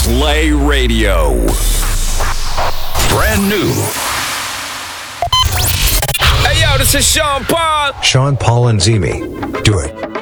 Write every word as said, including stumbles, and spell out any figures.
Play Radio. Brand new. Hey, yo, this is Sean Paul. Sean Paul and Zimi. Do it.